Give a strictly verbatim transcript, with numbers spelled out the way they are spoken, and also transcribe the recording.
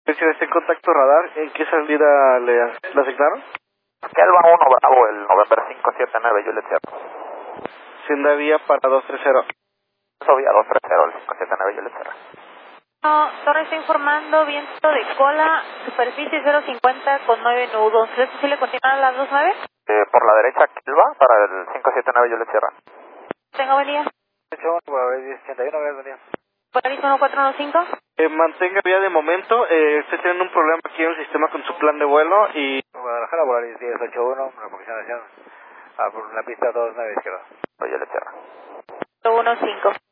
Si está en contacto radar, ¿en qué salida le, le asignaron? Kelva uno Bravo, el November cinco siete nueve, Juliet Sierra. Senda vía para dos tres cero. Vía dos tres cero, el cinco siete nueve, Juliet Sierra. No, Torre está informando viento de cola, superficie cero cincuenta con nueve nudos. ¿Es posible continuar a las dos nueve? Eh, por la derecha, Kelva, para el cinco siete nueve, Juliet Sierra. Tenga buen día. ocho uno, por el diez ochenta y uno, buen día. Por aviso uno cuatro uno cinco. Eh, mantenga vía de momento, eh, estoy teniendo un problema aquí en el sistema con su plan de vuelo y... Guadalajara, Volaris diez ochenta y uno, aproximación a por la pista dos nueve izquierda. Juliet Sierra. uno cinco.